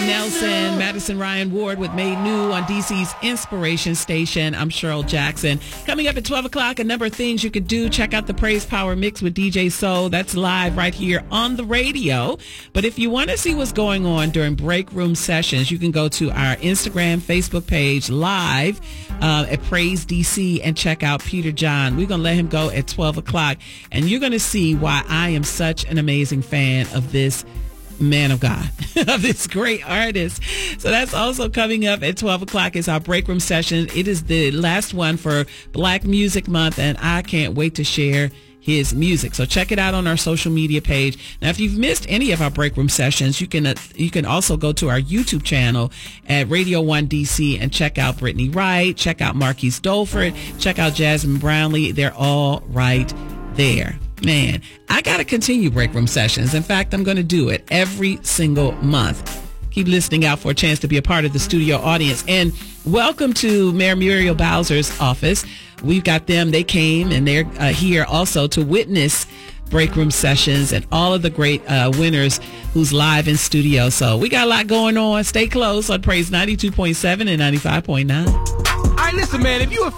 Nelson, Madison Ryan Ward with Made New on DC's Inspiration Station. I'm Cheryl Jackson. Coming up at 12 o'clock, a number of things you could do. Check out the Praise Power Mix with DJ Soul. That's live right here on the radio. But if you want to see what's going on during break room sessions, you can go to our Instagram, Facebook page live at Praise DC and check out Peter John. We're going to let him go at 12 o'clock, and you're going to see why I am such an amazing fan of this man of God, of this great artist. So that's also coming up at 12 o'clock is our break room session. It is the last one for Black Music Month, and I can't wait to share his music. So check it out on our social media page. Now, if you've missed any of our break room sessions, you can also go to our YouTube channel at Radio 1 DC and check out Brittany Wright, check out Marquise Dolford, check out Jasmine Brownlee. They're all right there. Man, I got to continue break room sessions. In fact, I'm going to do it every single month. Keep listening out for a chance to be a part of the studio audience. And welcome to Mayor Muriel Bowser's office. We've got them. They came, and they're here also to witness break room sessions and all of the great winners who's live in studio. So we got a lot going on. Stay close on Praise 92.7 and 95.9. All right, listen, man, if you